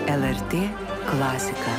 LRT klasika.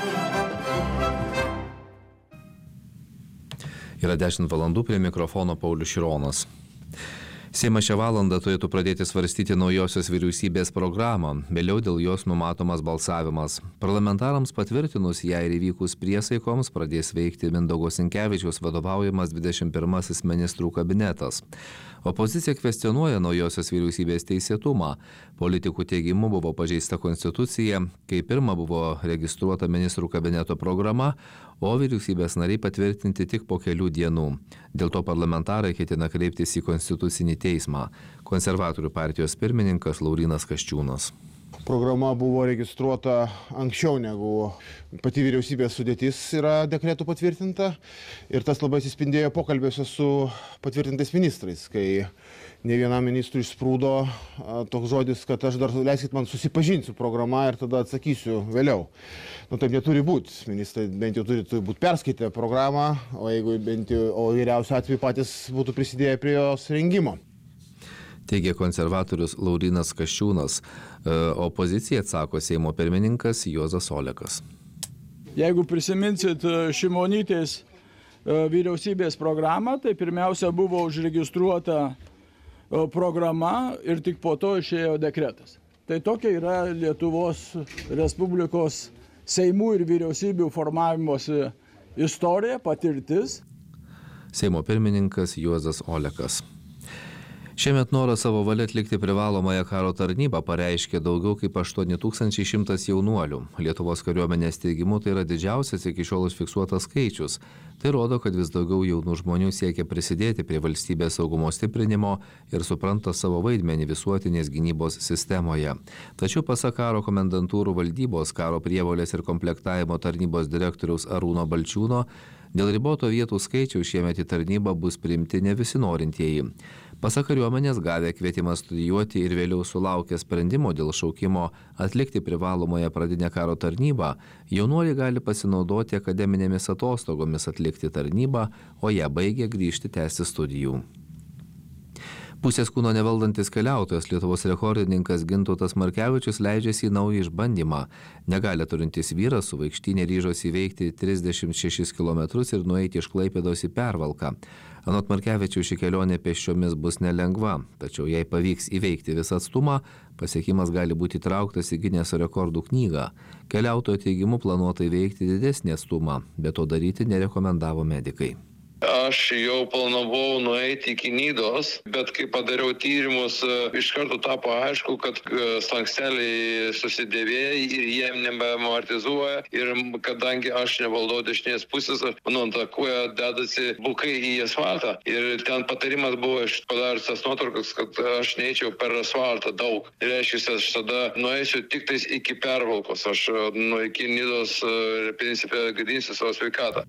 Yra 10 valandų, prie mikrofono Paulius Šironas. Seimas šią valandą turėtų pradėti svarstyti naujosios vyriausybės programą, vėliau dėl jos numatomas balsavimas. Parlamentarams patvirtinus ją ir įvykus priesaikoms pradės veikti Mindaugo Sinkevičiaus vadovaujamas 21 ministrų kabinetas. Opozicija kvestionuoja naujosios vyriausybės teisėtumą. Politikų teigimu buvo pažeista konstitucija, kai pirma buvo registruota ministrų kabineto programa, o vyriausybės nariai patvirtinti tik po kelių dienų. Dėl to parlamentarai ketina kreiptis į Konstitucinį teismą. Konservatorių partijos pirmininkas Laurynas Kasčiūnas. Programa buvo registruota anksčiau negu pati vyriausybės sudėtis yra dekretų patvirtinta ir tas labai atsispindėjo pokalbiuose su patvirtintais ministrais, kai ne vienam ministrui išsprūdo toks žodis, kad aš dar leiskit man susipažinti su programa ir tada atsakysiu vėliau. Taip neturi būti. Ministrai bent jau turi būti perskaitę programą, o vyriausiu atveju patys būtų prisidėję prie jos rengimo. Teigė konservatorius Laurynas Kasčiūnas. Opozicija atsako Seimo pirmininkas Juozas Olekas. Jeigu prisiminsit Šimonytės vyriausybės programą, tai pirmiausia buvo užregistruota programa ir tik po to išėjo dekretas. Tai tokia yra Lietuvos Respublikos Seimų ir vyriausybių formavimosi istorija, patirtis. Seimo pirmininkas Juozas Olekas. Šiemet norą savo valia atlikti privalomąją karo tarnybą pareiškė daugiau kaip 8100 jaunuolių. Lietuvos kariuomenės teigimu tai yra didžiausias iki šiol užfiksuotas skaičius. Tai rodo, kad vis daugiau jaunų žmonių siekia prisidėti prie valstybės saugumo stiprinimo ir supranta savo vaidmenį visuotinės gynybos sistemoje. Tačiau pasak karo komendantūrų valdybos, karo prievolės ir komplektavimo tarnybos direktoriaus Arūno Balčiūno, dėl riboto vietų skaičiaus šiemet į tarnybą bus priimti ne visi norintieji. Pasak kariuomenės, gavę kvietimą studijuoti ir vėliau sulaukę sprendimo dėl šaukimo atlikti privalomąją pradinę karo tarnybą, jaunuoliai gali pasinaudoti akademinėmis atostogomis atlikti tarnybą, o ją baigę grįžti tęsti studijų. Pusės kūno nevaldantis keliautojas Lietuvos rekordininkas Gintautas Markevičius leidžiasi į naują išbandymą. Negalią turintis vyras su vaikštynė ryžosi įveikti 36 km ir nueiti iš Klaipėdos į Pervalką. Anot Markevičiaus ši kelionė pėsčiomis bus nelengva, tačiau jei pavyks įveikti visą atstumą, pasiekimas gali būti įtrauktas į Gineso rekordų knygą. Keliautojo teigimu planuota įveikti didesnį atstumą, bet to daryti nerekomendavo medikai. Aš jau planavau nueiti iki Nidos, bet kai padariau tyrimus, iš karto tapo aišku, kad slanksteliai susidėvėja ir jie nebeamortizuoja. Ir kadangi aš nevaldau dešinės pusės, mano ant koja dedasi bukai į asfaltą. Ir ten patarimas buvo, aš padarius tas nuotraukas, kad aš neįčiau per asfaltą daug. Ir reiškia, aš tada nueisiu tik tais iki Pervalkos. Aš iki Nidos principė gadinsiu savo sveikatą.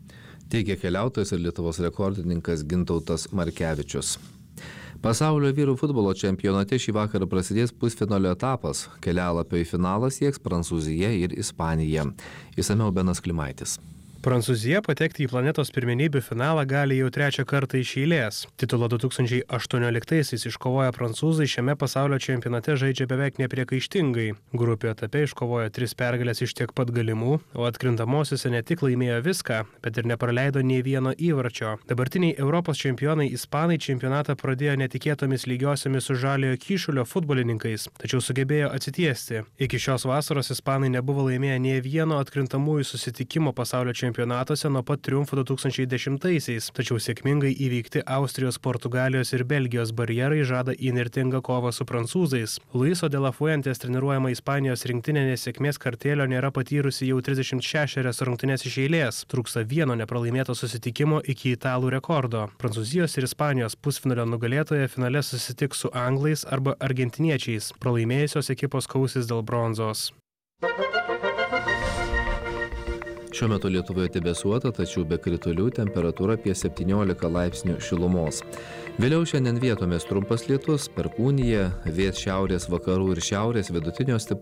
Teigė keliautojas ir Lietuvos rekordininkas Gintautas Markevičius. Pasaulio vyrų futbolo čempionate šį vakarą prasidės pusfinalio etapas. Kelialapio į finalą sieks Prancūzija ir Ispanija. Išsamiau Benas Klimaitis. Prancūzija patekti į planetos pirmenybių finalą gali jau trečią kartą iš eilės. Titulą 2018-aisiais iškovoję prancūzai šiame pasaulio čempionate žaidžia beveik nepriekaištingai. Grupių etape iškovojo 3 pergalės iš tiek pat galimų, o atkrintamosiose ne tik laimėjo viską, bet ir nepraleido nei vieno įvarčio. Dabartiniai Europos čempionai ispanai čempionatą pradėjo netikėtomis lygiosiomis su Žaliojo Kyšulio futbolininkais, tačiau sugebėjo atsitiesti. Iki šios vasaros ispanai nebuvo laimėję nei vieno atkrintamųjų susitikimo pasaulio čempionatuose nuo pat triumfo 2010-aisiais, tačiau sėkmingai įveikti Austrijos, Portugalijos ir Belgijos barjerai žada įnirtingą kovą su prancūzais. Luiso de la Fuentes treniruojama Ispanijos rinktinė nesėkmės kartėlio nėra patyrusi jau 36 rungtynes iš eilės. Trūksta vieno nepralaimėto susitikimo iki italų rekordo. Prancūzijos ir Ispanijos pusfinalio nugalėtoja finale susitiks su anglais arba argentiniečiais. Pralaimėjusios ekipos kausis dėl bronzos. Šiuo metu Lietuvoje debesuota, tačiau be kritulių, temperatūra apie 17 laipsnių šilumos. Vėliau šiandien vietomis trumpas lietus, perkūnija, vėjas šiaurės vakarų ir šiaurės vidutinio stiprumo.